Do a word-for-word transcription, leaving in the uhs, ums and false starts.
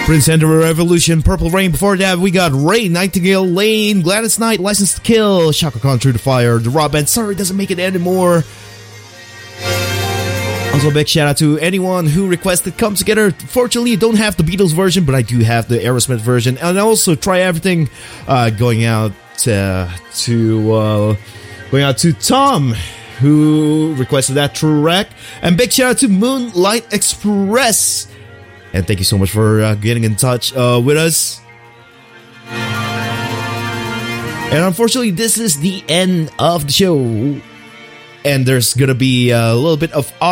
Prince Andrew Revolution, Purple Rain. Before that, we got Ray, Nightingale Lane, Gladys Knight, License to Kill, Shaka Khan, Through the Fire, The Rob Band, Sorry Doesn't Make It Anymore. Also, a big shout out to anyone who requested Come Together. Fortunately, I don't have the Beatles version, but I do have the Aerosmith version. And also, Try Everything, uh, going out uh, to uh, going out to Tom, who requested that track. And big shout out to Moonlight Express. And thank you so much for uh, getting in touch uh, with us. And unfortunately, this is the end of the show. And there's going to be a little bit of